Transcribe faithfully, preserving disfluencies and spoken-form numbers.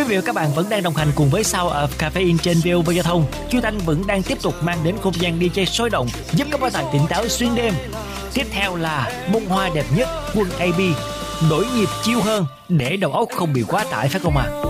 vị và các bạn vẫn đang đồng hành cùng với Sound of Caffeine trên vê o vê Giao thông. Chu Thanh vẫn đang tiếp tục mang đến không gian đi jay sôi động, giúp các bạn tỉnh táo xuyên đêm. Tiếp theo là bông hoa đẹp nhất, Quân a bê. Đổi nhịp chill hơn để đầu óc không bị quá tải, phải không ạ? À?